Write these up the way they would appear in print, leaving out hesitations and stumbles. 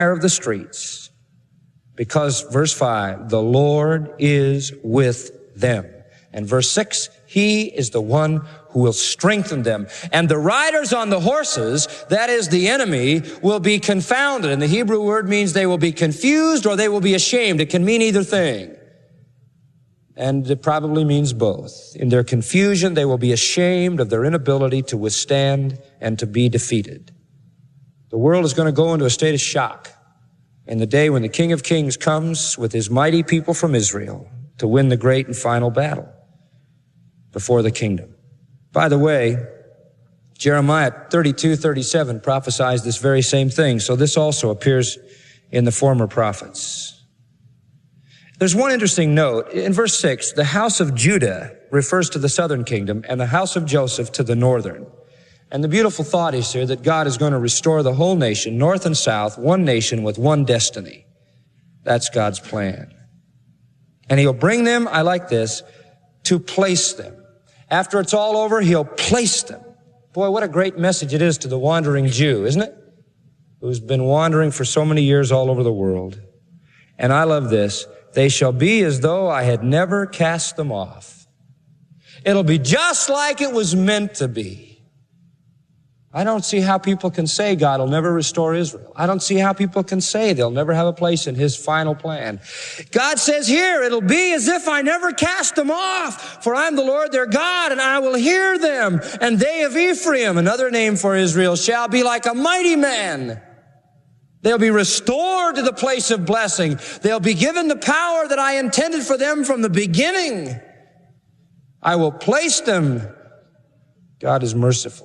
of the streets. Because, verse 5, the Lord is with them. And verse 6, He is the one who will strengthen them. And the riders on the horses, that is the enemy, will be confounded. And the Hebrew word means they will be confused or they will be ashamed. It can mean either thing. And it probably means both. In their confusion, they will be ashamed of their inability to withstand and to be defeated. The world is going to go into a state of shock in the day when the King of Kings comes with his mighty people from Israel to win the great and final battle before the kingdom. By the way, Jeremiah 32:37 prophesies this very same thing, so this also appears in the former prophets. There's one interesting note. In verse 6, the house of Judah refers to the southern kingdom and the house of Joseph to the northern. And the beautiful thought is here that God is going to restore the whole nation, north and south, one nation with one destiny. That's God's plan. And He'll bring them, I like this, to place them. After it's all over, He'll place them. Boy, what a great message it is to the wandering Jew, isn't it? Who's been wandering for so many years all over the world. And I love this. They shall be as though I had never cast them off. It'll be just like it was meant to be. I don't see how people can say God will never restore Israel. I don't see how people can say they'll never have a place in His final plan. God says here, it'll be as if I never cast them off, for I'm the Lord their God, and I will hear them. And they of Ephraim, another name for Israel, shall be like a mighty man. They'll be restored to the place of blessing. They'll be given the power that I intended for them from the beginning. I will place them. God is merciful.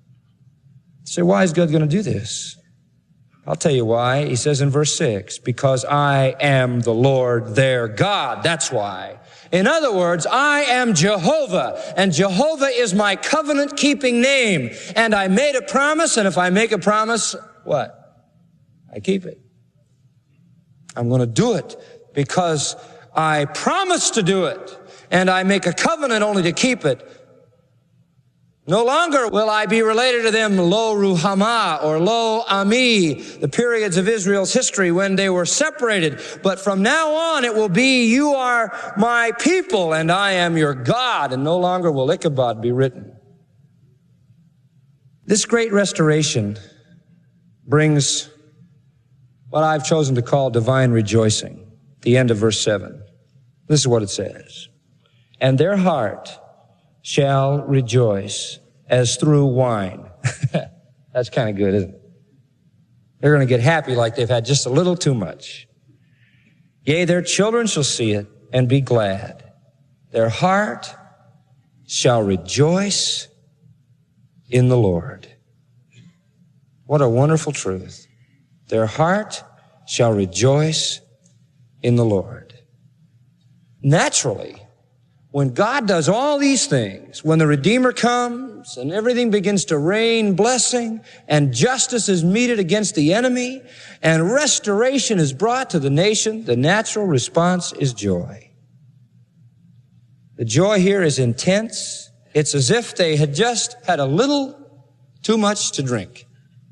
So why is God going to do this? I'll tell you why. He says in verse 6, because I am the Lord their God. That's why. In other words, I am Jehovah, and Jehovah is my covenant-keeping name. And I made a promise, and if I make a promise, what? I keep it. I'm going to do it because I promised to do it, and I make a covenant only to keep it. No longer will I be related to them lo ruhamah or lo ami, the periods of Israel's history when they were separated. But from now on it will be, you are my people and I am your God, and no longer will Ichabod be written. This great restoration brings what I've chosen to call divine rejoicing. The end of verse 7. This is what it says. And their heart shall rejoice as through wine. That's kind of good, isn't it? They're going to get happy like they've had just a little too much. Yea, their children shall see it and be glad. Their heart shall rejoice in the Lord. What a wonderful truth. Their heart shall rejoice in the Lord. Naturally, when God does all these things, when the Redeemer comes and everything begins to rain blessing and justice is meted against the enemy and restoration is brought to the nation, the natural response is joy. The joy here is intense. It's as if they had just had a little too much to drink.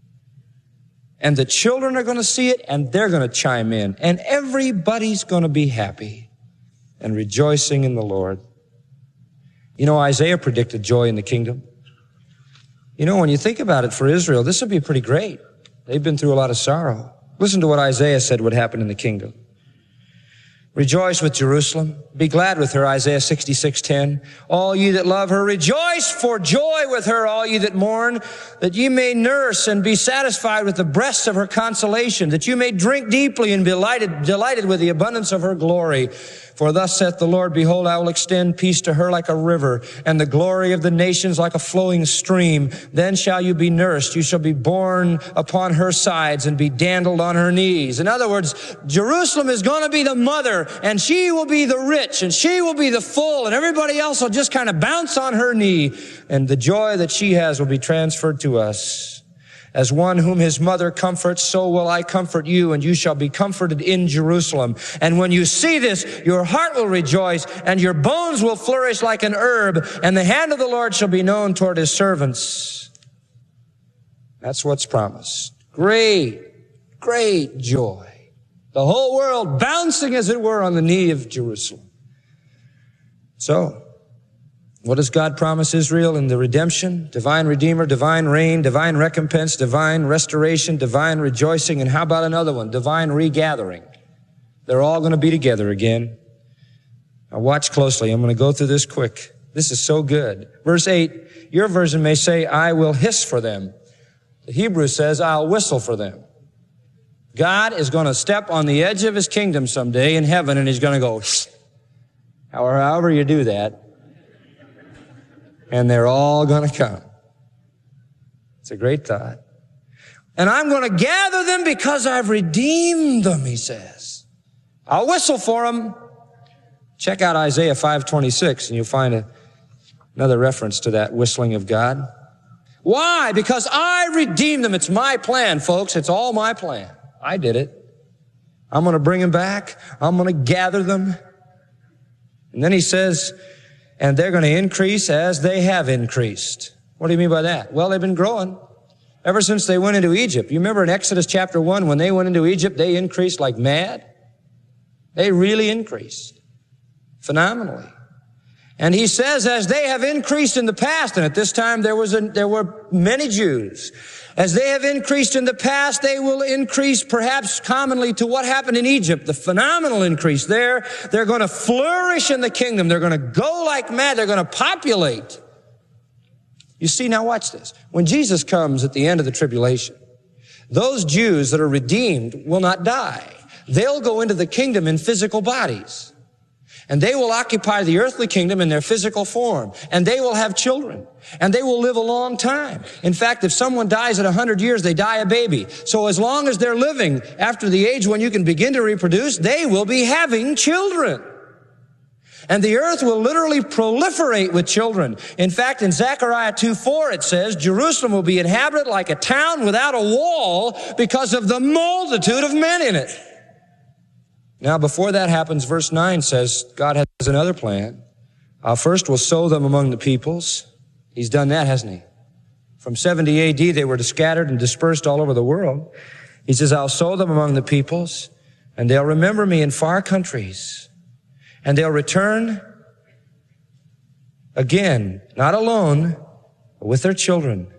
And the children are going to see it and they're going to chime in and everybody's going to be happy and rejoicing in the Lord. You know, Isaiah predicted joy in the kingdom. You know, when you think about it for Israel, this would be pretty great. They've been through a lot of sorrow. Listen to what Isaiah said would happen in the kingdom. Rejoice with Jerusalem. Be glad with her, Isaiah 66:10. All ye that love her, rejoice for joy with her, all ye that mourn, that ye may nurse and be satisfied with the breasts of her consolation, that you may drink deeply and be delighted with the abundance of her glory. For thus saith the Lord, behold, I will extend peace to her like a river, and the glory of the nations like a flowing stream. Then shall you be nursed. You shall be borne upon her sides and be dandled on her knees. In other words, Jerusalem is going to be the mother, and she will be the rich, and she will be the full, and everybody else will just kind of bounce on her knee. And the joy that she has will be transferred to us. As one whom his mother comforts, so will I comfort you, and you shall be comforted in Jerusalem. And when you see this, your heart will rejoice, and your bones will flourish like an herb, and the hand of the Lord shall be known toward his servants. That's what's promised. Great, Great joy. The whole world bouncing, as it were, on the knee of Jerusalem. So, what does God promise Israel in the redemption? Divine Redeemer, divine reign, divine recompense, divine restoration, divine rejoicing, and how about another one? Divine regathering. They're all going to be together again. Now watch closely. I'm going to go through this quick. This is so good. Verse 8, your version may say, I will hiss for them. The Hebrew says, I'll whistle for them. God is going to step on the edge of his kingdom someday in heaven, and he's going to go, or however you do that, and they're all going to come. It's a great thought. And I'm going to gather them because I've redeemed them, he says. I'll whistle for them. Check out Isaiah 5:26, and you'll find another reference to that whistling of God. Why? Because I redeemed them. It's my plan, folks. It's all my plan. I did it. I'm going to bring them back. I'm going to gather them. And then he says, and they're going to increase as they have increased. What do you mean by that? Well, they've been growing ever since they went into Egypt. You remember in Exodus chapter 1, when they went into Egypt, they increased like mad. They really increased phenomenally. And he says, as they have increased in the past, and at this time there were many Jews, as they have increased in the past, they will increase perhaps commonly to what happened in Egypt, the phenomenal increase there. They're going to flourish in the kingdom. They're going to go like mad. They're going to populate. You see, now watch this. When Jesus comes at the end of the tribulation, those Jews that are redeemed will not die. They'll go into the kingdom in physical bodies. And they will occupy the earthly kingdom in their physical form. And they will have children. And they will live a long time. In fact, if someone dies at 100 years, they die a baby. So as long as they're living after the age when you can begin to reproduce, they will be having children. And the earth will literally proliferate with children. In fact, in Zechariah 2:4, it says, Jerusalem will be inhabited like a town without a wall because of the multitude of men in it. Now, before that happens, verse 9 says, God has another plan. First, we'll sow them among the peoples. He's done that, hasn't he? From 70 AD, they were scattered and dispersed all over the world. He says, I'll sow them among the peoples, and they'll remember me in far countries. And they'll return again, not alone, but with their children.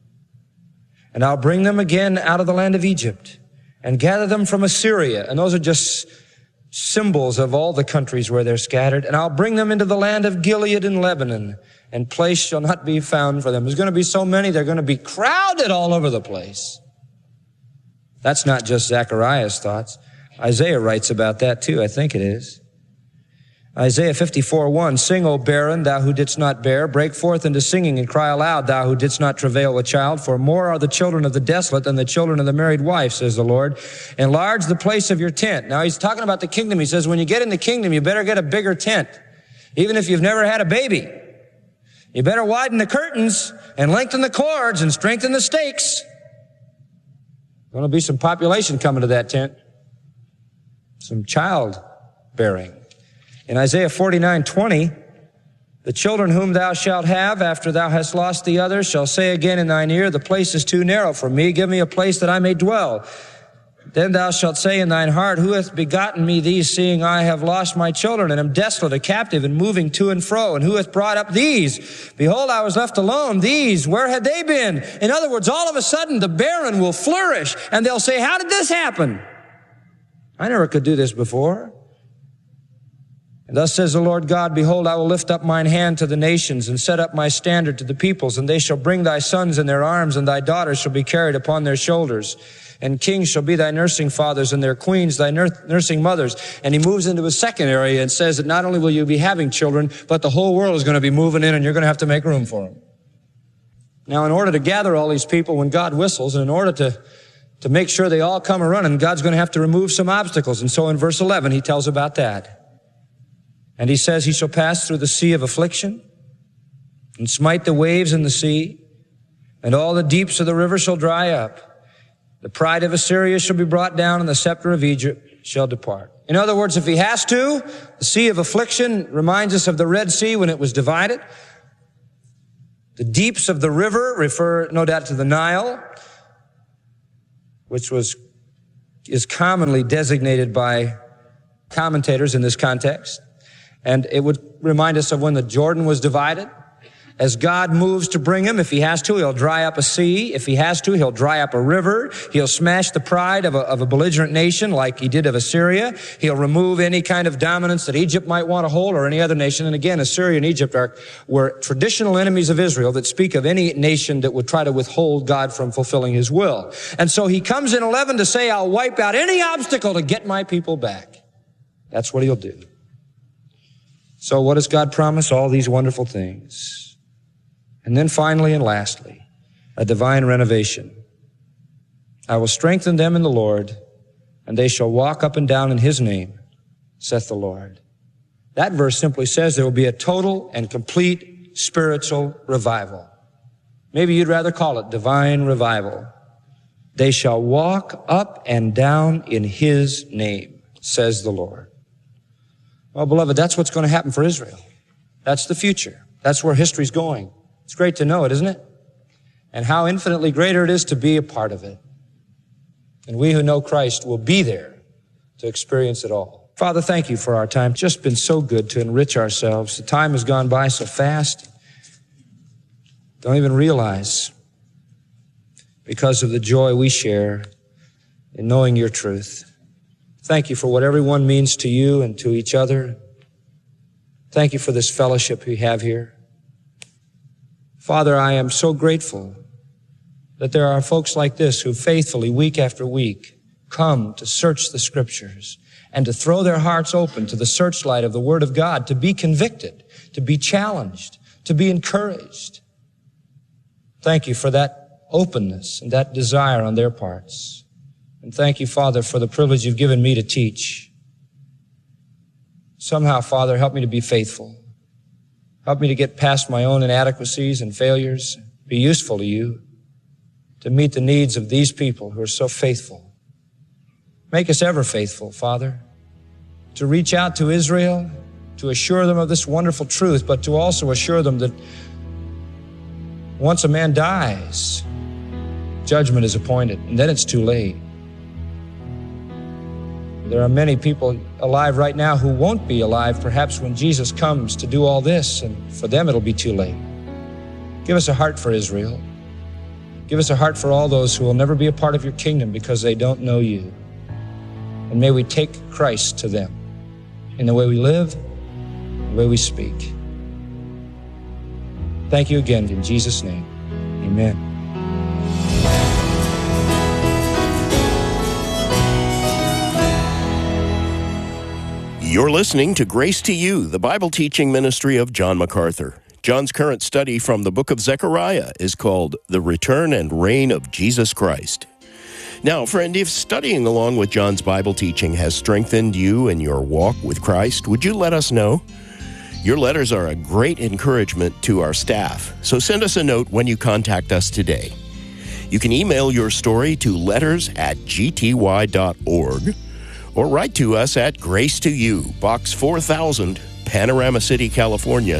And I'll bring them again out of the land of Egypt and gather them from Assyria. And those are just symbols of all the countries where they're scattered. And I'll bring them into the land of Gilead and Lebanon, and place shall not be found for them. There's going to be so many, they're going to be crowded all over the place. That's not just Zechariah's thoughts. Isaiah writes about that too, I think it is. Isaiah 54:1, sing, O barren, thou who didst not bear. Break forth into singing and cry aloud, thou who didst not travail with child. For more are the children of the desolate than the children of the married wife, says the Lord. Enlarge the place of your tent. Now he's talking about the kingdom. He says, when you get in the kingdom, you better get a bigger tent. Even if you've never had a baby. You better widen the curtains and lengthen the cords and strengthen the stakes. There's going to be some population coming to that tent. Some childbearing. In Isaiah 49:20, the children whom thou shalt have after thou hast lost the others shall say again in thine ear, the place is too narrow for me. Give me a place that I may dwell. Then thou shalt say in thine heart, who hath begotten me these, seeing I have lost my children and am desolate, a captive, and moving to and fro? And who hath brought up these? Behold, I was left alone. These, where had they been? In other words, all of a sudden the barren will flourish, and they'll say, how did this happen? I never could do this before. And thus says the Lord God, behold, I will lift up mine hand to the nations and set up my standard to the peoples, and they shall bring thy sons in their arms, and thy daughters shall be carried upon their shoulders. And kings shall be thy nursing fathers, and their queens thy nursing mothers. And he moves into a second area and says that not only will you be having children, but the whole world is going to be moving in, and you're going to have to make room for them. Now, in order to gather all these people when God whistles, and in order to make sure they all come a-running, God's going to have to remove some obstacles. And so in verse 11, he tells about that. And he says, he shall pass through the sea of affliction and smite the waves in the sea, and all the deeps of the river shall dry up. The pride of Assyria shall be brought down, and the scepter of Egypt shall depart. In other words, if he has to, the sea of affliction reminds us of the Red Sea when it was divided. The deeps of the river refer no doubt to the Nile, which was is commonly designated by commentators in this context. And it would remind us of when the Jordan was divided. As God moves to bring him, if he has to, he'll dry up a sea. If he has to, he'll dry up a river. He'll smash the pride of a belligerent nation like he did of Assyria. He'll remove any kind of dominance that Egypt might want to hold or any other nation. And again, Assyria and Egypt were traditional enemies of Israel that speak of any nation that would try to withhold God from fulfilling his will. And so he comes in 11 to say, I'll wipe out any obstacle to get my people back. That's what he'll do. So what does God promise? All these wonderful things. And then finally and lastly, a divine renovation. I will strengthen them in the Lord, and they shall walk up and down in his name, saith the Lord. That verse simply says there will be a total and complete spiritual revival. Maybe you'd rather call it divine revival. They shall walk up and down in his name, says the Lord. Well, beloved, that's what's going to happen for Israel. That's the future. That's where history's going. It's great to know it, isn't it? And how infinitely greater it is to be a part of it. And we who know Christ will be there to experience it all. Father, thank you for our time. It's just been so good to enrich ourselves. The time has gone by so fast. Don't even realize because of the joy we share in knowing your truth. Thank you for what everyone means to you and to each other. Thank you for this fellowship we have here. Father, I am so grateful that there are folks like this who faithfully, week after week, come to search the Scriptures and to throw their hearts open to the searchlight of the Word of God, to be convicted, to be challenged, to be encouraged. Thank you for that openness and that desire on their parts. And thank you, Father, for the privilege you've given me to teach. Somehow, Father, help me to be faithful. Help me to get past my own inadequacies and failures, be useful to you, to meet the needs of these people who are so faithful. Make us ever faithful, Father, to reach out to Israel, to assure them of this wonderful truth, but to also assure them that once a man dies, judgment is appointed, and then it's too late. There are many people alive right now who won't be alive perhaps when Jesus comes to do all this, and for them it'll be too late. Give us a heart for Israel. Give us a heart for all those who will never be a part of your kingdom because they don't know you. And may we take Christ to them in the way we live, the way we speak. Thank you again in Jesus' name. Amen. You're listening to Grace to You, the Bible teaching ministry of John MacArthur. John's current study from the book of Zechariah is called The Return and Reign of Jesus Christ. Now, friend, if studying along with John's Bible teaching has strengthened you in your walk with Christ, would you let us know? Your letters are a great encouragement to our staff, so send us a note when you contact us today. You can email your story to letters@gty.org, or write to us at Grace to You, Box 4000, Panorama City, California,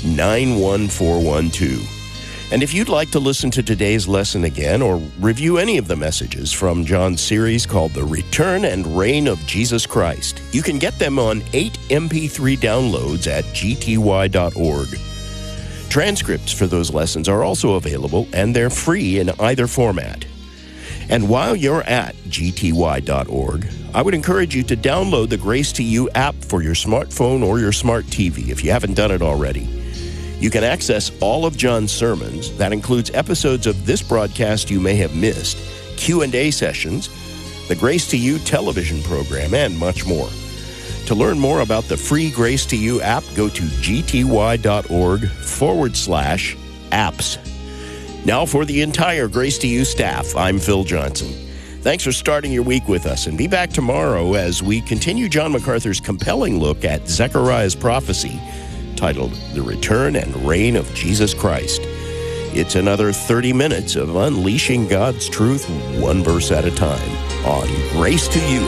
91412. And if you'd like to listen to today's lesson again or review any of the messages from John's series called The Return and Reign of Jesus Christ, you can get them on 8 MP3 downloads at gty.org. Transcripts for those lessons are also available, and they're free in either format. And while you're at gty.org, I would encourage you to download the Grace to You app for your smartphone or your smart TV if you haven't done it already. You can access all of John's sermons. That includes episodes of this broadcast you may have missed, Q&A sessions, the Grace to You television program, and much more. To learn more about the free Grace to You app, go to gty.org/apps. Now for the entire Grace to You staff, I'm Phil Johnson. Thanks for starting your week with us, and be back tomorrow as we continue John MacArthur's compelling look at Zechariah's prophecy titled The Return and Reign of Jesus Christ. It's another 30 minutes of unleashing God's truth one verse at a time on Grace to You.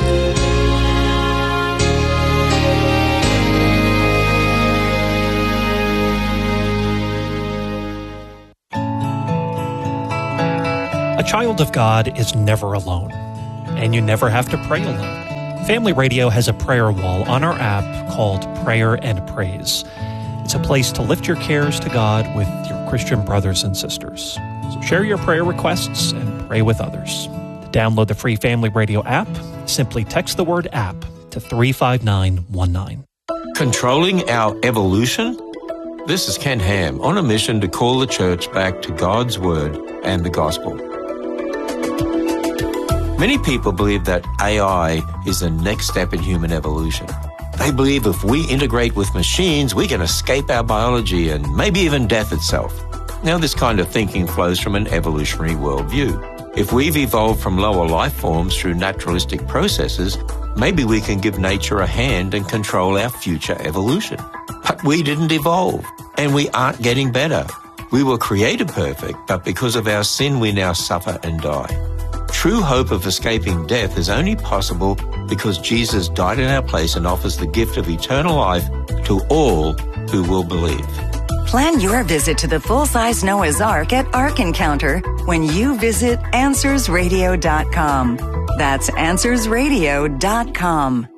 A child of God is never alone. and you never have to pray alone. Family Radio has a prayer wall on our app called Prayer and Praise. It's a place to lift your cares to God with your Christian brothers and sisters. So share your prayer requests and pray with others. To download the free Family Radio app, simply text the word app to 35919. Controlling our evolution? This is Ken Ham on a mission to call the church back to God's Word and the Gospel. Many people believe that AI is the next step in human evolution. They believe if we integrate with machines, we can escape our biology and maybe even death itself. Now, this kind of thinking flows from an evolutionary worldview. If we've evolved from lower life forms through naturalistic processes, maybe we can give nature a hand and control our future evolution. But we didn't evolve, and we aren't getting better. We were created perfect, but because of our sin, we now suffer and die. True hope of escaping death is only possible because Jesus died in our place and offers the gift of eternal life to all who will believe. Plan your visit to the full-size Noah's Ark at Ark Encounter when you visit AnswersRadio.com. That's AnswersRadio.com.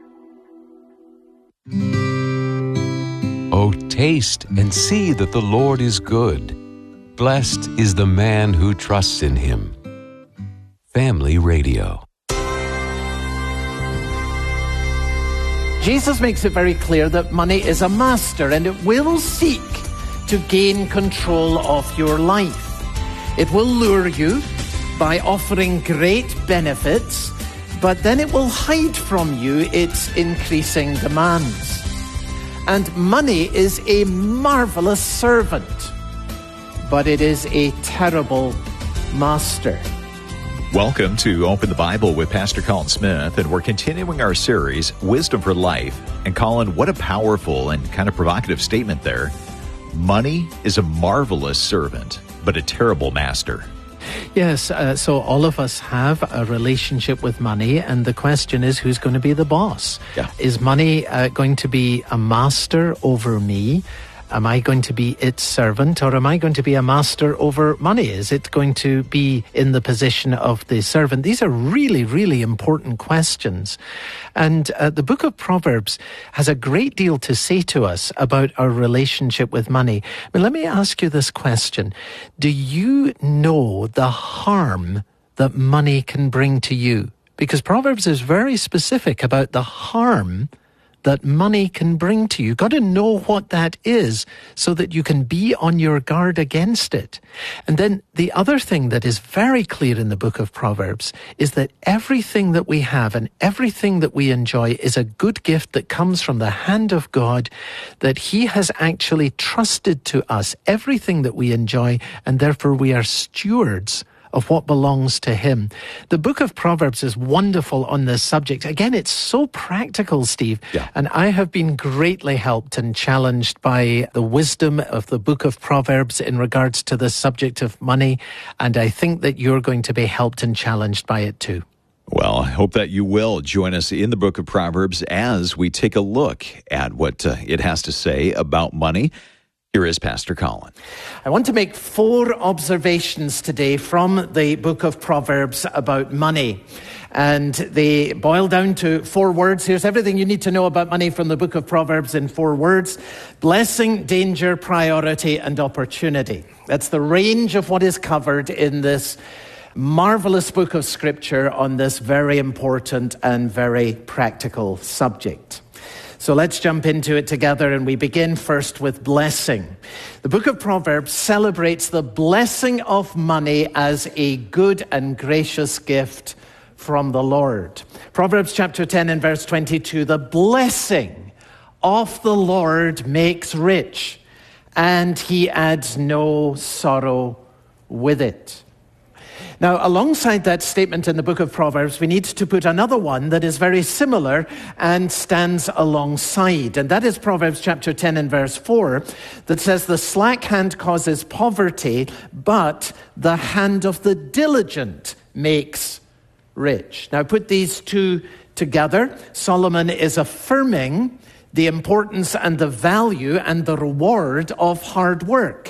Oh, taste and see that the Lord is good. Blessed is the man who trusts in him. Family Radio. Jesus makes it very clear that money is a master and it will seek to gain control of your life. It will lure you by offering great benefits, but then it will hide from you its increasing demands. And money is a marvelous servant, but it is a terrible master. Welcome to Open the Bible with Pastor Colin Smith, and we're continuing our series, Wisdom for Life. And Colin, what a powerful and kind of provocative statement there. Money is a marvelous servant, but a terrible master. Yes, so all of us have a relationship with money, and the question is, who's going to be the boss? Yeah. Is money going to be a master over me? Am I going to be its servant, or am I going to be a master over money? Is it going to be in the position of the servant? These are really, really important questions. And the book of Proverbs has a great deal to say to us about our relationship with money. But let me ask you this question. Do you know the harm that money can bring to you? Because Proverbs is very specific about the harm that money can bring to you. You've got to know what that is so that you can be on your guard against it. And then the other thing that is very clear in the book of Proverbs is that everything that we have and everything that we enjoy is a good gift that comes from the hand of God, that He has actually trusted to us everything that we enjoy, and therefore we are stewards of what belongs to Him. The book of Proverbs is wonderful on this subject. Again, it's so practical, Steve. Yeah. And I have been greatly helped and challenged by the wisdom of the book of Proverbs in regards to the subject of money. And I think that you're going to be helped and challenged by it too. Well, I hope that you will join us in the book of Proverbs as we take a look at what it has to say about money. Here is Pastor Colin. I want to make 4 observations today from the book of Proverbs about money. And they boil down to 4 words. Here's everything you need to know about money from the book of Proverbs in 4 words. Blessing, danger, priority, and opportunity. That's the range of what is covered in this marvelous book of Scripture on this very important and very practical subject. So let's jump into it together, and we begin first with blessing. The book of Proverbs celebrates the blessing of money as a good and gracious gift from the Lord. Proverbs chapter 10 and verse 22, the blessing of the Lord makes rich, and He adds no sorrow with it. Now, alongside that statement in the book of Proverbs, we need to put another one that is very similar and stands alongside. And that is Proverbs chapter 10 and verse 4 that says, the slack hand causes poverty, but the hand of the diligent makes rich. Now, put these two together. Solomon is affirming the importance and the value and the reward of hard work.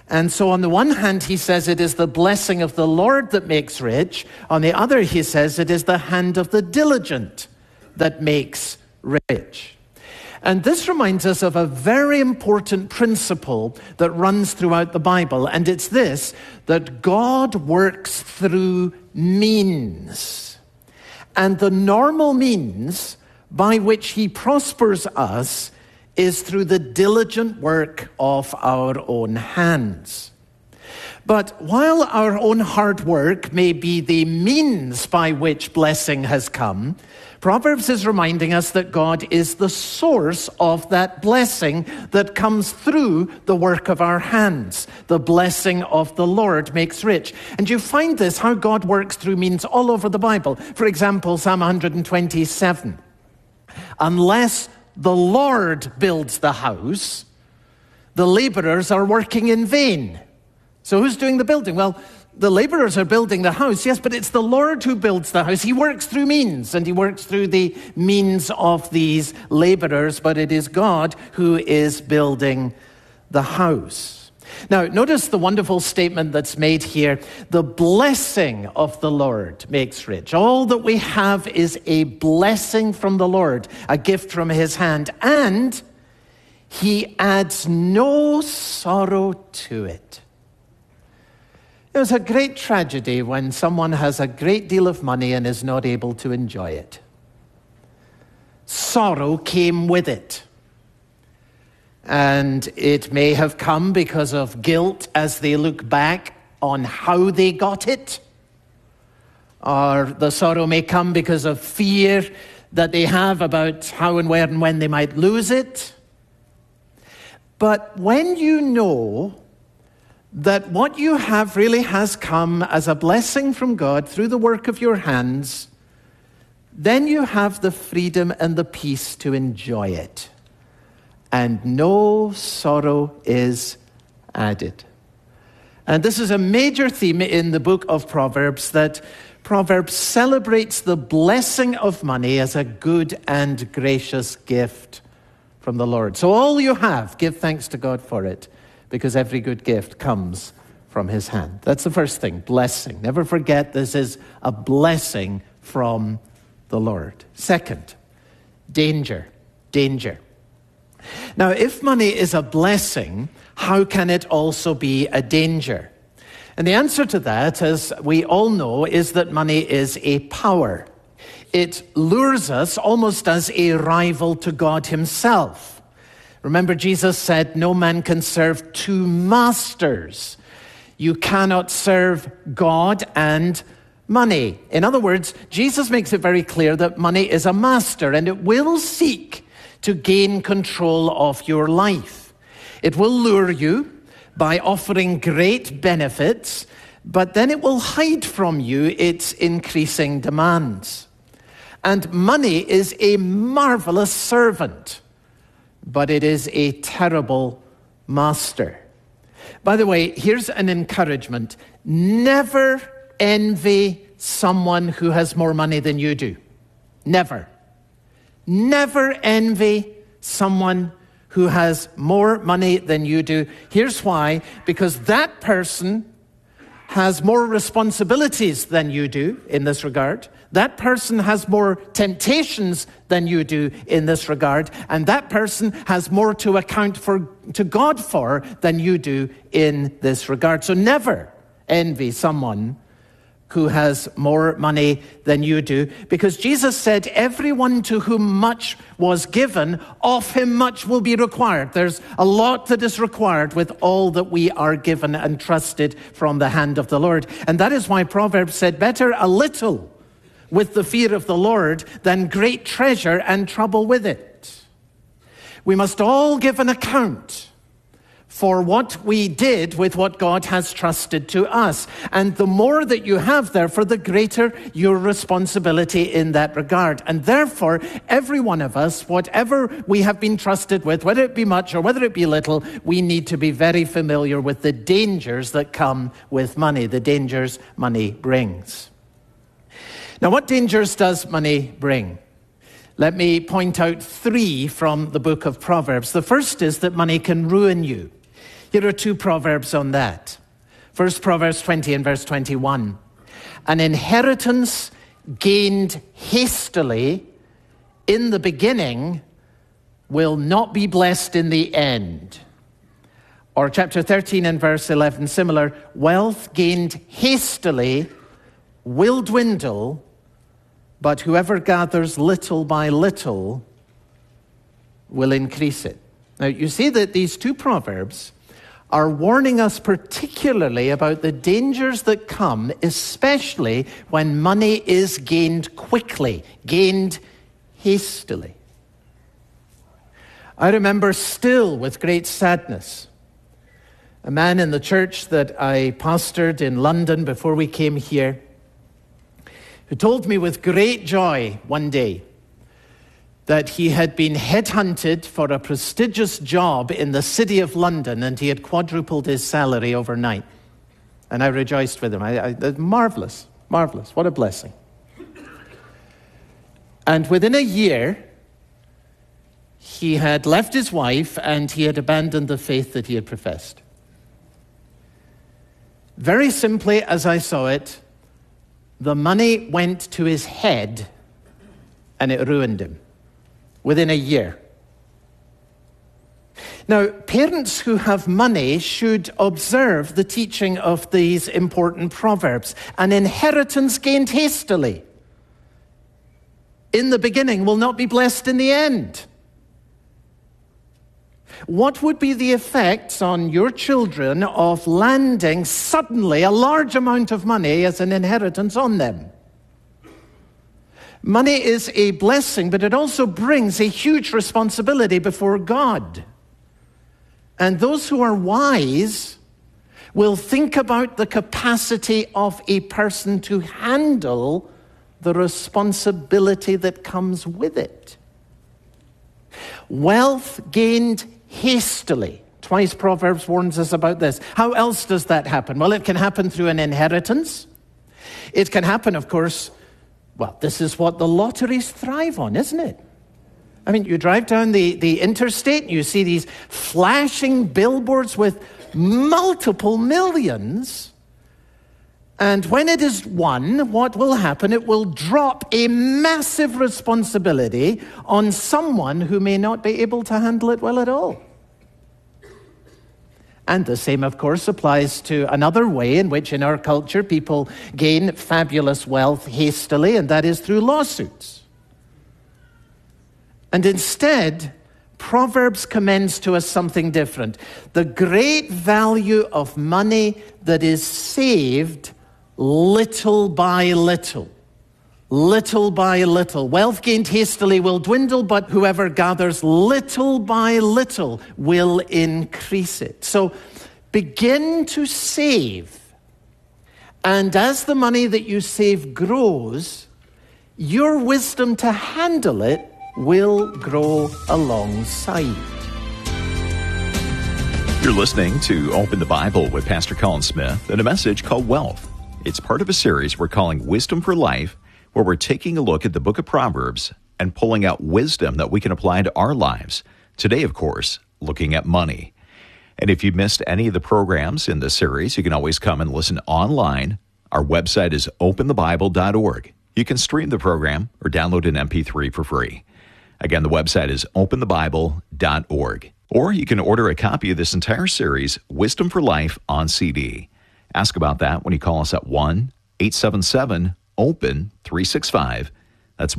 And so on the one hand, he says it is the blessing of the Lord that makes rich. On the other, he says it is the hand of the diligent that makes rich. And this reminds us of a very important principle that runs throughout the Bible. And it's this, that God works through means. And the normal means by which he prospers us is through the diligent work of our own hands. But while our own hard work may be the means by which blessing has come, Proverbs is reminding us that God is the source of that blessing that comes through the work of our hands. The blessing of the Lord makes rich. And you find this, how God works through means all over the Bible. For example, Psalm 127. Unless the Lord builds the house, the laborers are working in vain. So who's doing the building? Well, the laborers are building the house, yes, but it's the Lord who builds the house. He works through means, and he works through the means of these laborers, but it is God who is building the house. Now, notice the wonderful statement that's made here. The blessing of the Lord makes rich. All that we have is a blessing from the Lord, a gift from his hand, and he adds no sorrow to it. It was a great tragedy when someone has a great deal of money and is not able to enjoy it. Sorrow came with it. And it may have come because of guilt as they look back on how they got it. Or the sorrow may come because of fear that they have about how and where and when they might lose it. But when you know that what you have really has come as a blessing from God through the work of your hands, then you have the freedom and the peace to enjoy it. And no sorrow is added. And this is a major theme in the book of Proverbs, that Proverbs celebrates the blessing of money as a good and gracious gift from the Lord. So all you have, give thanks to God for it, because every good gift comes from his hand. That's the first thing, blessing. Never forget this is a blessing from the Lord. Second, danger. Now, if money is a blessing, how can it also be a danger? And the answer to that, as we all know, is that money is a power. It lures us almost as a rival to God himself. Remember, Jesus said, no man can serve two masters. You cannot serve God and money. In other words, Jesus makes it very clear that money is a master, and it will seek to gain control of your life. It will lure you by offering great benefits, but then it will hide from you its increasing demands. And money is a marvelous servant, but it is a terrible master. By the way, here's an encouragement. Never envy someone who has more money than you do. Never. Never envy someone who has more money than you do. Here's why. Because that person has more responsibilities than you do in this regard. That person has more temptations than you do in this regard. And that person has more to account for to God for than you do in this regard. So never envy someone who has more money than you do, because Jesus said, everyone to whom much was given, of him much will be required. There's a lot that is required with all that we are given and trusted from the hand of the Lord. And that is why Proverbs said, better a little with the fear of the Lord than great treasure and trouble with it. We must all give an account for what we did with what God has trusted to us. And the more that you have, therefore, the greater your responsibility in that regard. And therefore, every one of us, whatever we have been trusted with, whether it be much or whether it be little, we need to be very familiar with the dangers that come with money, the dangers money brings. Now, what dangers does money bring? Let me point out 3 from the book of Proverbs. The first is that money can ruin you. Here are two proverbs on that. First, Proverbs 20 and verse 21. An inheritance gained hastily in the beginning will not be blessed in the end. Or chapter 13 and verse 11, similar, wealth gained hastily will dwindle, but whoever gathers little by little will increase it. Now, you see that these two proverbs are warning us particularly about the dangers that come, especially when money is gained quickly, gained hastily. I remember still with great sadness a man in the church that I pastored in London before we came here, who told me with great joy one day that he had been headhunted for a prestigious job in the city of London and he had quadrupled his salary overnight. And I rejoiced with him. Marvelous, marvelous. What a blessing. And within a year, he had left his wife and he had abandoned the faith that he had professed. Very simply, as I saw it, the money went to his head and it ruined him within a year. Now, parents who have money should observe the teaching of these important proverbs. An inheritance gained hastily in the beginning will not be blessed in the end. What would be the effects on your children of landing suddenly a large amount of money as an inheritance on them? Money is a blessing, but it also brings a huge responsibility before God. And those who are wise will think about the capacity of a person to handle the responsibility that comes with it. Wealth gained hastily. Twice Proverbs warns us about this. How else does that happen? Well, it can happen through an inheritance. It can happen, of course, well, this is what the lotteries thrive on, isn't it? I mean, you drive down the interstate and you see these flashing billboards with multiple millions. And when it is won, what will happen? It will drop a massive responsibility on someone who may not be able to handle it well at all. And the same, of course, applies to another way in which in our culture people gain fabulous wealth hastily, and that is through lawsuits. And instead, Proverbs commends to us something different. The great value of money that is saved little by little. Little by little. Wealth gained hastily will dwindle, but whoever gathers little by little will increase it. So begin to save. And as the money that you save grows, your wisdom to handle it will grow alongside. You're listening to Open the Bible with Pastor Colin Smith and a message called Wealth. It's part of a series we're calling Wisdom for Life, where we're taking a look at the book of Proverbs and pulling out wisdom that we can apply to our lives. Today, of course, looking at money. And if you missed any of the programs in this series, you can always come and listen online. Our website is openthebible.org. You can stream the program or download an MP3 for free. Again, the website is openthebible.org. Or you can order a copy of this entire series, Wisdom for Life, on CD. Ask about that when you call us at 1-877-OPEN-365. That's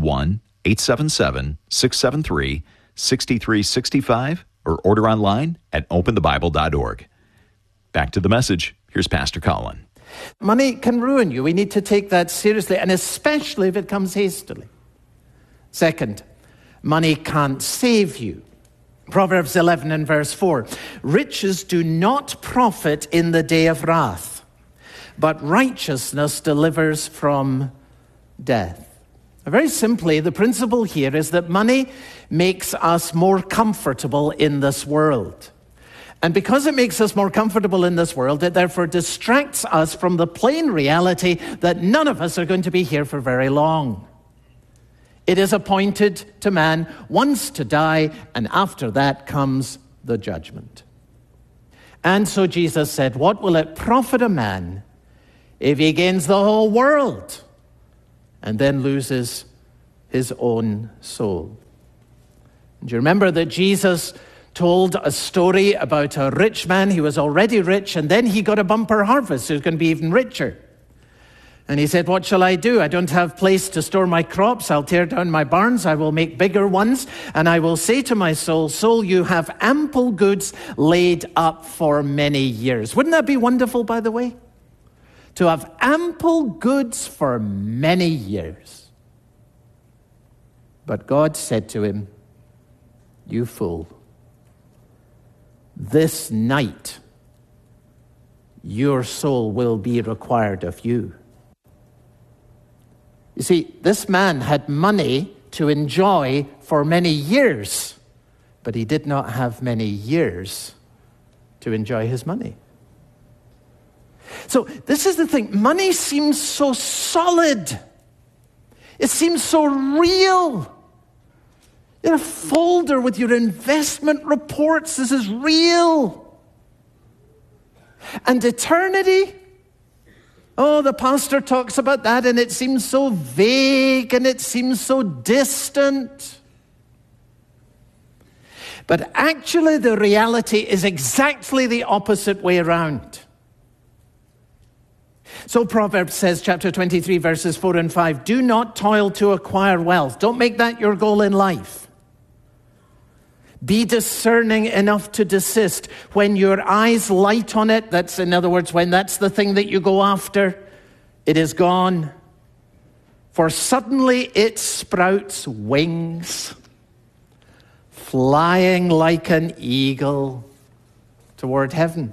1-877-673-6365. Or order online at openthebible.org. Back to the message. Here's Pastor Colin. Money can ruin you. We need to take that seriously, and especially if it comes hastily. Second, money can't save you. Proverbs 11 and verse 4. Riches do not profit in the day of wrath, but righteousness delivers from death. Very simply, the principle here is that money makes us more comfortable in this world. And because it makes us more comfortable in this world, it therefore distracts us from the plain reality that none of us are going to be here for very long. It is appointed to man once to die, and after that comes the judgment. And so Jesus said, what will it profit a man if he gains the whole world and then loses his own soul? Do you remember that Jesus told a story about a rich man? He was already rich, and then he got a bumper harvest. He was going to be even richer. And he said, what shall I do? I don't have place to store my crops. I'll tear down my barns. I will make bigger ones. And I will say to my soul, soul, you have ample goods laid up for many years. Wouldn't that be wonderful, by the way? To have ample goods for many years. But God said to him, you fool, this night your soul will be required of you. You see, this man had money to enjoy for many years, but he did not have many years to enjoy his money. So this is the thing. Money seems so solid. It seems so real. In a folder with your investment reports, this is real. And eternity? Oh, the pastor talks about that, and it seems so vague, and it seems so distant. But actually, the reality is exactly the opposite way around. So Proverbs says, chapter 23, verses 4 and 5, do not toil to acquire wealth. Don't make that your goal in life. Be discerning enough to desist. When your eyes light on it, that's, in other words, when that's the thing that you go after, it is gone. For suddenly it sprouts wings, flying like an eagle toward heaven.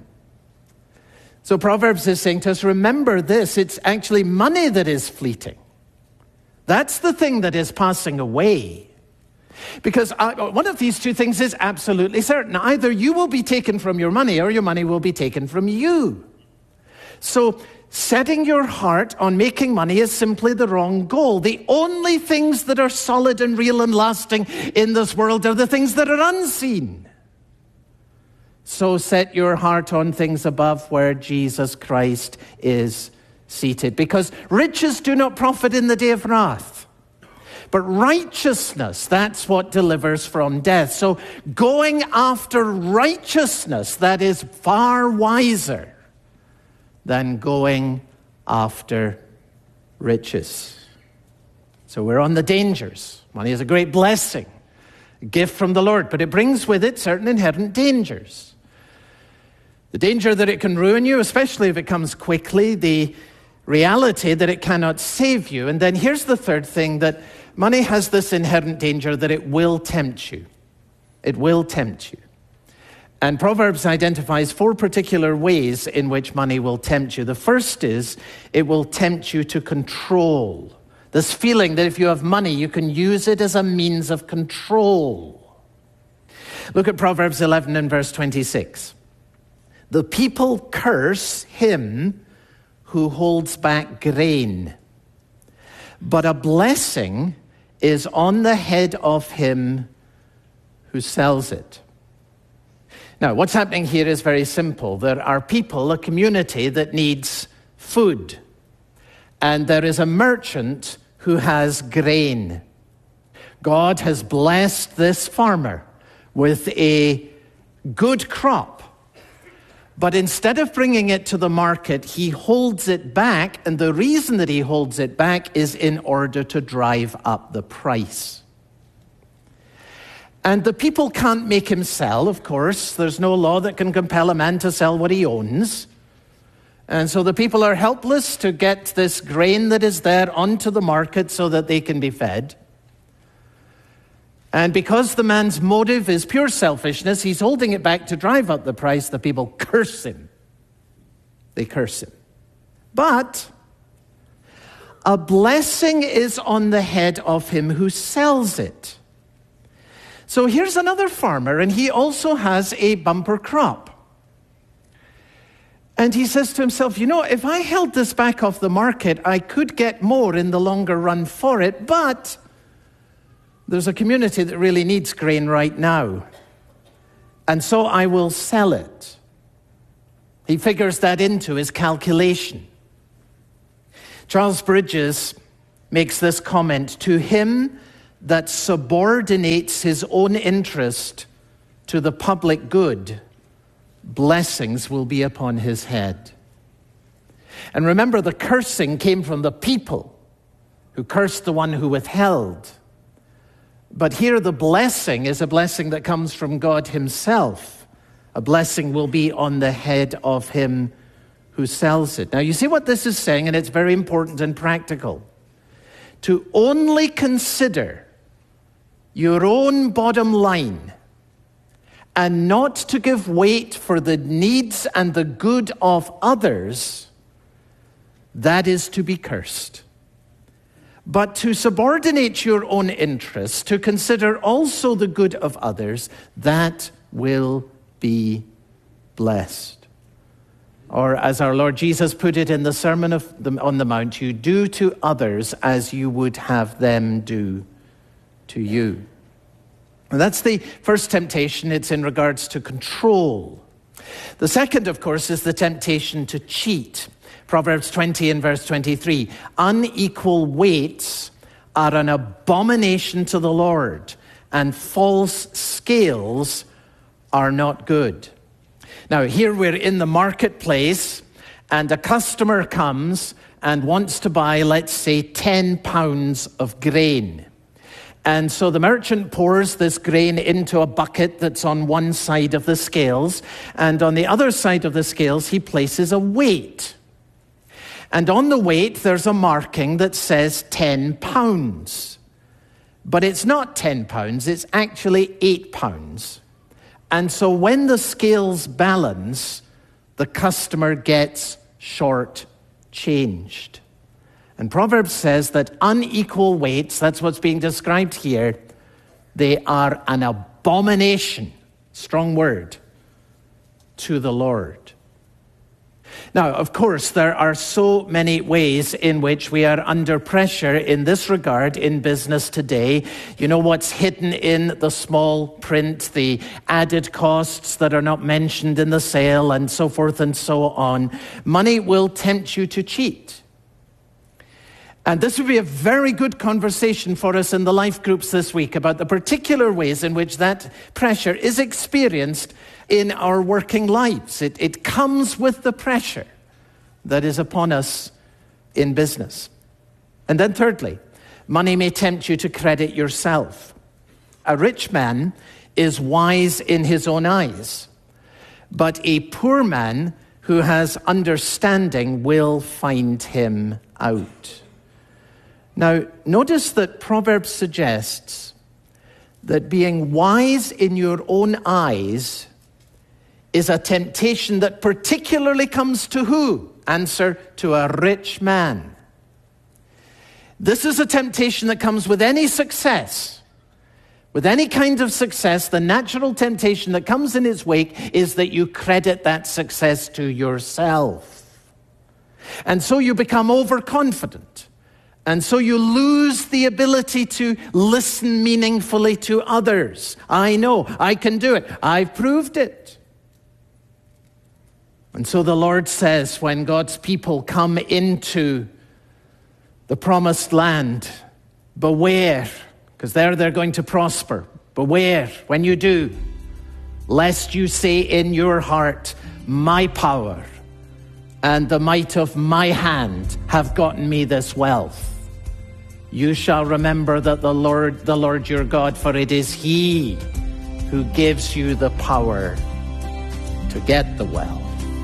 So Proverbs is saying to us, remember this, it's actually money that is fleeting. That's the thing that is passing away. Because one of these two things is absolutely certain. Either you will be taken from your money or your money will be taken from you. So setting your heart on making money is simply the wrong goal. The only things that are solid and real and lasting in this world are the things that are unseen. So set your heart on things above where Jesus Christ is seated. Because riches do not profit in the day of wrath. But righteousness, that's what delivers from death. So going after righteousness, that is far wiser than going after riches. So we're on the dangers. Money is a great blessing, a gift from the Lord, but it brings with it certain inherent dangers. The danger that it can ruin you, especially if it comes quickly, the reality that it cannot save you. And then here's the third thing, that money has this inherent danger that it will tempt you. It will tempt you. And Proverbs identifies 4 particular ways in which money will tempt you. The first is it will tempt you to control. This feeling that if you have money, you can use it as a means of control. Look at Proverbs 11 and verse 26. The people curse him who holds back grain, but a blessing is on the head of him who sells it. Now, what's happening here is very simple. There are people, a community that needs food, and there is a merchant who has grain. God has blessed this farmer with a good crop. But instead of bringing it to the market, he holds it back. And the reason that he holds it back is in order to drive up the price. And the people can't make him sell, of course. There's no law that can compel a man to sell what he owns. And so the people are helpless to get this grain that is there onto the market so that they can be fed. And because the man's motive is pure selfishness, he's holding it back to drive up the price. The people curse him. They curse him. But a blessing is on the head of him who sells it. So here's another farmer, and he also has a bumper crop. And he says to himself, you know, if I held this back off the market, I could get more in the longer run for it, but there's a community that really needs grain right now. And so I will sell it. He figures that into his calculation. Charles Bridges makes this comment: to him that subordinates his own interest to the public good, blessings will be upon his head. And remember, the cursing came from the people who cursed the one who withheld. But here the blessing is a blessing that comes from God himself. A blessing will be on the head of him who sells it. Now you see what this is saying, and it's very important and practical. To only consider your own bottom line and not to give weight for the needs and the good of others, that is to be cursed. But to subordinate your own interests, to consider also the good of others, that will be blessed. Or as our Lord Jesus put it in the Sermon on the Mount, you do to others as you would have them do to you. And that's the first temptation. It's in regards to control. The second, of course, is the temptation to cheat. Proverbs 20 and verse 23. Unequal weights are an abomination to the Lord, and false scales are not good. Now, here we're in the marketplace, and a customer comes and wants to buy, let's say, 10 pounds of grain. And so the merchant pours this grain into a bucket that's on one side of the scales, and on the other side of the scales, he places a weight. And on the weight, there's a marking that says 10 pounds. But it's not 10 pounds, it's actually 8 pounds. And so when the scales balance, the customer gets short-changed. And Proverbs says that unequal weights, that's what's being described here, they are an abomination, strong word, to the Lord. Now, of course, there are so many ways in which we are under pressure in this regard in business today. You know what's hidden in the small print, the added costs that are not mentioned in the sale, and so forth and so on. Money will tempt you to cheat. And this would be a very good conversation for us in the life groups this week about the particular ways in which that pressure is experienced in our working lives. It comes with the pressure that is upon us in business. And then thirdly, money may tempt you to credit yourself. A rich man is wise in his own eyes, but a poor man who has understanding will find him out. Now, notice that Proverbs suggests that being wise in your own eyes is a temptation that particularly comes to who? Answer, to a rich man. This is a temptation that comes with any success. With any kind of success, the natural temptation that comes in its wake is that you credit that success to yourself. And so you become overconfident. And so you lose the ability to listen meaningfully to others. I know, I can do it. I've proved it. And so the Lord says, when God's people come into the promised land, beware, because there they're going to prosper. Beware when you do, lest you say in your heart, my power and the might of my hand have gotten me this wealth. You shall remember that the Lord your God, for it is He who gives you the power to get the wealth.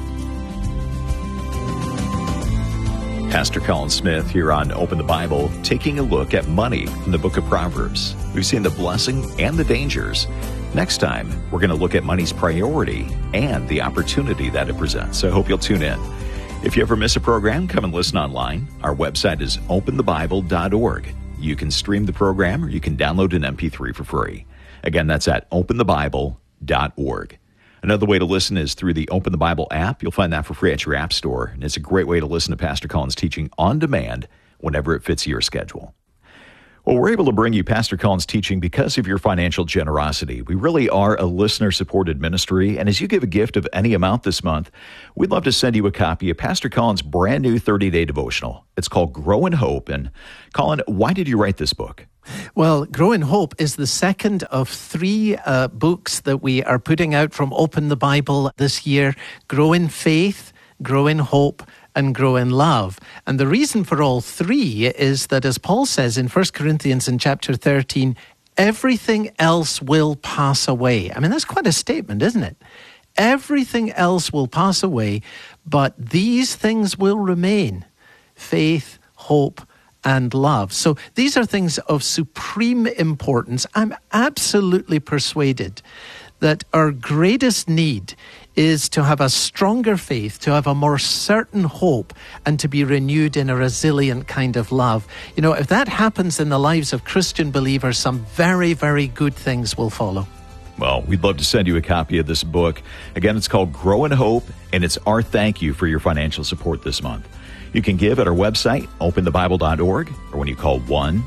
Pastor Colin Smith here on Open the Bible, taking a look at money in the book of Proverbs. We've seen the blessing and the dangers. Next time, we're going to look at money's priority and the opportunity that it presents. So I hope you'll tune in. If you ever miss a program, come and listen online. Our website is openthebible.org. You can stream the program or you can download an MP3 for free. Again, that's at openthebible.org. Another way to listen is through the Open the Bible app. You'll find that for free at your app store. And it's a great way to listen to Pastor Colin's teaching on demand whenever it fits your schedule. Well, we're able to bring you Pastor Colin's teaching because of your financial generosity. We really are a listener-supported ministry, and as you give a gift of any amount this month, we'd love to send you a copy of Pastor Colin's brand new 30-day devotional. It's called Grow in Hope. And Colin, why did you write this book? Well, Grow in Hope is the second of three books that we are putting out from Open the Bible this year. Grow in Faith, Grow in Hope, and Grow in Love. And the reason for all three is that, as Paul says in 1 Corinthians in chapter 13, everything else will pass away. I mean, that's quite a statement, isn't it? Everything else will pass away, but these things will remain: faith, hope, and love. So these are things of supreme importance. I'm absolutely persuaded that our greatest need is to have a stronger faith, to have a more certain hope, and to be renewed in a resilient kind of love. You know, if that happens in the lives of Christian believers, some very, very good things will follow. Well, we'd love to send you a copy of this book. Again, it's called Grow in Hope, and it's our thank you for your financial support this month. You can give at our website, openthebible.org, or when you call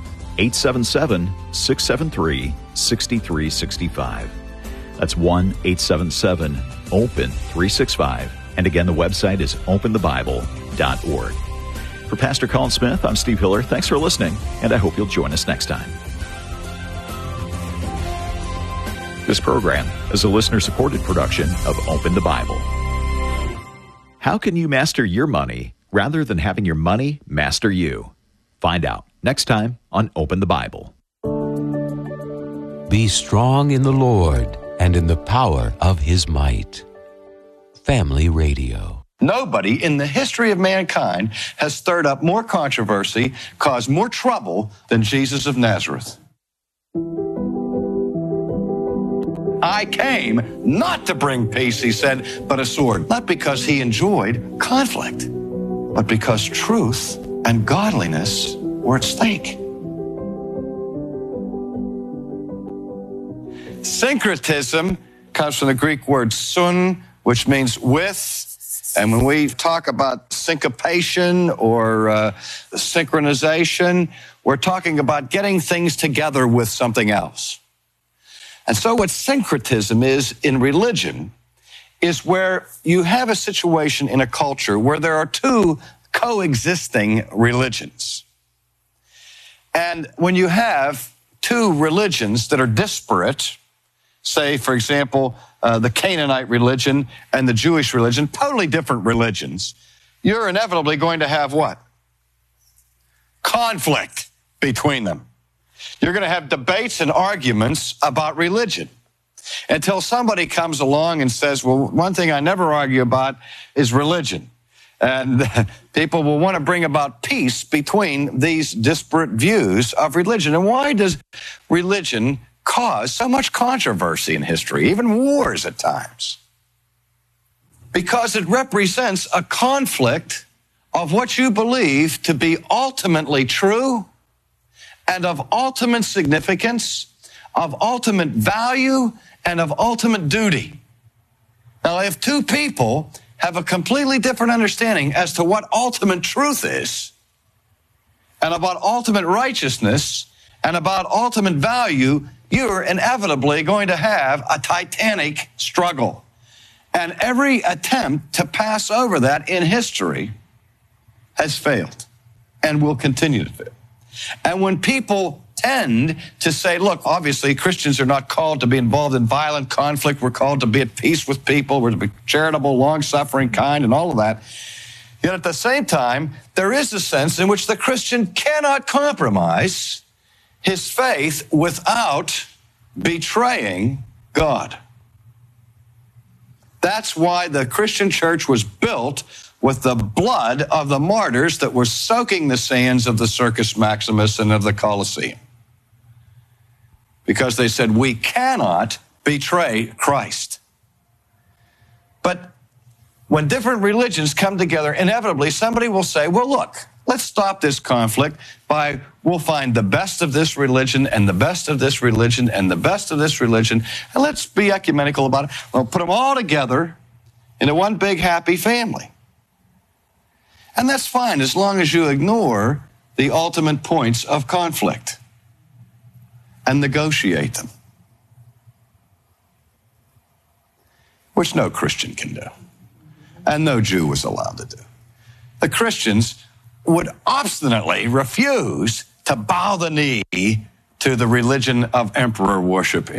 1-877-673-6365. That's 1-877-OPEN-365. And again, the website is openthebible.org. For Pastor Colin Smith, I'm Steve Hiller. Thanks for listening, and I hope you'll join us next time. This program is a listener-supported production of Open the Bible. How can you master your money rather than having your money master you? Find out next time on Open the Bible. Be strong in the Lord and in the power of His might. Family Radio. Nobody in the history of mankind has stirred up more controversy, caused more trouble than Jesus of Nazareth. I came not to bring peace, he said, but a sword. Not because he enjoyed conflict, but because truth and godliness were at stake. Syncretism comes from the Greek word sun, which means with. And when we talk about syncopation or synchronization, we're talking about getting things together with something else. And so what syncretism is in religion is where you have a situation in a culture where there are two coexisting religions. And when you have two religions that are disparate, say, for example, the Canaanite religion and the Jewish religion, totally different religions, you're inevitably going to have what? Conflict between them. You're going to have debates and arguments about religion until somebody comes along and says, well, one thing I never argue about is religion. And people will want to bring about peace between these disparate views of religion. And why does religion cause so much controversy in history, even wars at times? Because it represents a conflict of what you believe to be ultimately true and of ultimate significance, of ultimate value, and of ultimate duty. Now, if two people have a completely different understanding as to what ultimate truth is, and about ultimate righteousness, and about ultimate value, you're inevitably going to have a titanic struggle. And every attempt to pass over that in history has failed and will continue to fail. And when people tend to say, look, obviously Christians are not called to be involved in violent conflict. We're called to be at peace with people. We're to be charitable, long-suffering, kind, and all of that. Yet at the same time, there is a sense in which the Christian cannot compromise his faith without betraying God. That's why the Christian church was built with the blood of the martyrs that were soaking the sands of the Circus Maximus and of the Colosseum. Because they said, we cannot betray Christ. But when different religions come together, inevitably somebody will say, well, look, let's stop this conflict by, we'll find the best of this religion and the best of this religion and the best of this religion, and let's be ecumenical about it. We'll put them all together into one big happy family. And that's fine as long as you ignore the ultimate points of conflict. and negotiate them, which no Christian can do, and no Jew was allowed to do. The Christians would obstinately refuse to bow the knee to the religion of emperor worship